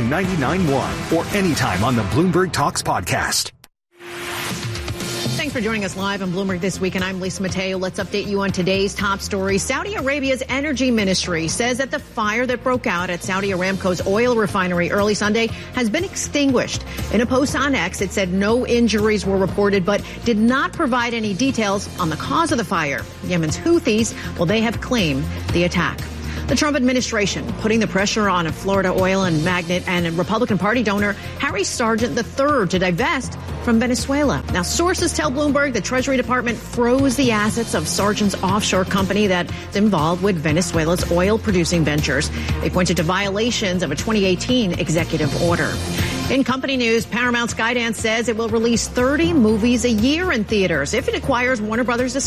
99.1 or anytime on the Bloomberg Talks podcast. Thanks for joining us live on Bloomberg This Week, and I'm Lisa Mateo. Let's update you on today's top story. Saudi Arabia's energy ministry says that the fire that broke out at Saudi Aramco's oil refinery early Sunday has been extinguished. In a post on X, it said no injuries were reported, but did not provide any details on the cause of the fire. Yemen's Houthis, well, they have claimed the attack. The Trump administration putting the pressure on a Florida oil and magnate and Republican Party donor Harry Sargent III to divest from Venezuela. Now, sources tell Bloomberg the Treasury Department froze the assets of Sargent's offshore company that's involved with Venezuela's oil-producing ventures. They pointed to violations of a 2018 executive order. In company news, Paramount Skydance says it will release 30 movies a year in theaters if it acquires Warner Brothers.